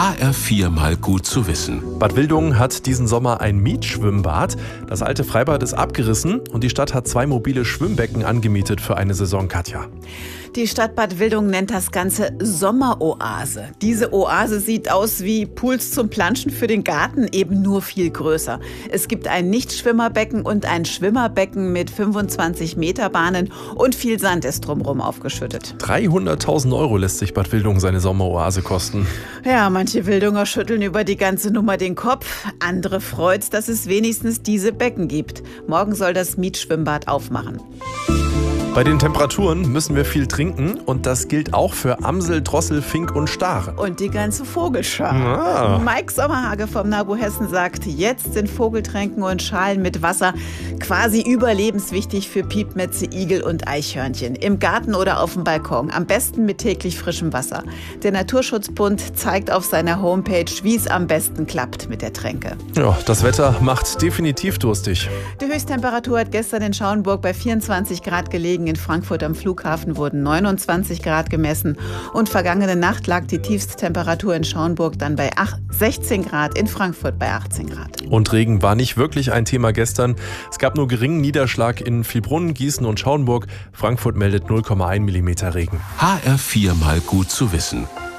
HR4 mal gut zu wissen. Bad Wildungen hat diesen Sommer ein Mietschwimmbad. Das alte Freibad ist abgerissen und die Stadt hat 2 mobile Schwimmbecken angemietet für eine Saison, Katja. Die Stadt Bad Wildungen nennt das Ganze Sommeroase. Diese Oase sieht aus wie Pools zum Planschen für den Garten, eben nur viel größer. Es gibt ein Nichtschwimmerbecken und ein Schwimmerbecken mit 25 Meter Bahnen und viel Sand ist drumherum aufgeschüttet. 300.000 Euro lässt sich Bad Wildungen seine Sommeroase kosten. Ja, manche Wildunger schütteln über die ganze Nummer den Kopf. Andere freut's, dass es wenigstens diese Becken gibt. Morgen soll das Mietschwimmbad aufmachen. Bei den Temperaturen müssen wir viel trinken und das gilt auch für Amsel, Drossel, Fink und Stare. Und die ganze Vogelschar. Mike Sommerhage vom NABU Hessen sagt, jetzt sind Vogeltränken und Schalen mit Wasser quasi überlebenswichtig für Piepmetze, Igel und Eichhörnchen. Im Garten oder auf dem Balkon, am besten mit täglich frischem Wasser. Der Naturschutzbund zeigt auf seiner Homepage, wie es am besten klappt mit der Tränke. Ja, das Wetter macht definitiv durstig. Die Höchsttemperatur hat gestern in Schauenburg bei 24 Grad gelegen. In Frankfurt am Flughafen wurden 29 Grad gemessen. Und vergangene Nacht lag die Tiefsttemperatur in Schauenburg dann bei 16 Grad, in Frankfurt bei 18 Grad. Und Regen war nicht wirklich ein Thema gestern. Es gab nur geringen Niederschlag in Vilbrunnen, Gießen und Schauenburg. Frankfurt meldet 0,1 mm Regen. HR4 mal gut zu wissen.